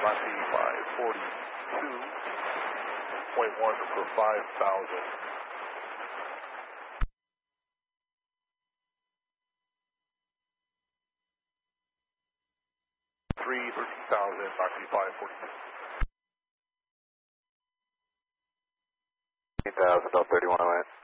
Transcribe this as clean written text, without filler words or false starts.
Rocky 542.1 for 5,000. 13,000, Rocky 542. 13,000, Delta 3108.